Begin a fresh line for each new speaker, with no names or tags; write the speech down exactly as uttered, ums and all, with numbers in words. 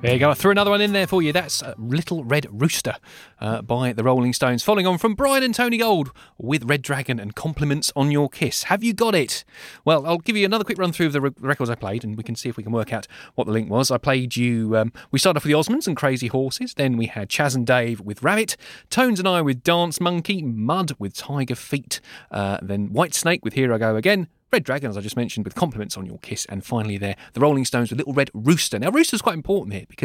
There you go. I threw another one in there for you. That's uh, Little Red Rooster uh, by the Rolling Stones. Following on from Brian and Tony Gold with Red Dragon and Compliments on Your Kiss. Have you got it? Well, I'll give you another quick run through of the re- records I played, and we can see if we can work out what the link was. I played you... Um, we started off with the Osmonds and Crazy Horses. Then we had Chaz and Dave with Rabbit. Tones and I with Dance Monkey. Mud with Tiger Feet. Uh, then White Snake with Here I Go Again. Red Dragon, as I just mentioned, with Compliments on Your Kiss. And finally there, the Rolling Stones with Little Red Rooster. Now, Rooster's quite important here because